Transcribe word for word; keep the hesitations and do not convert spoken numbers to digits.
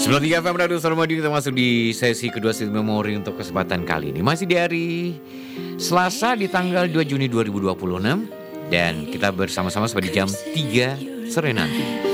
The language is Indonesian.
sembilan puluh tiga F M Radio Suara Madiun, kita masuk di sesi kedua Sweet Memory untuk kesempatan kali ini. Masih di hari Selasa di tanggal dua Juni dua ribu dua puluh enam. Dan kita bersama-sama sampai di jam tiga sore nanti.